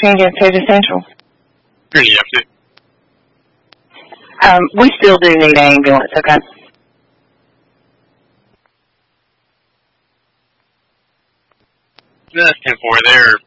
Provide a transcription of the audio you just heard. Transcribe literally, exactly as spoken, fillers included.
Can you get to Central? You're in E M C. Um, we still do need an ambulance, okay? That's ten four. They're